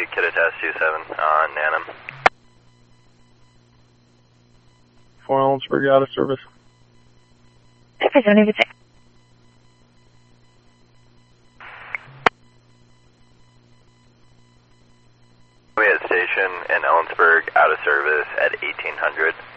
Kittitas 27 on Nanum. 4 Ellensburg out of service. Okay, don't even say. We at station in Ellensburg out of service at 1800.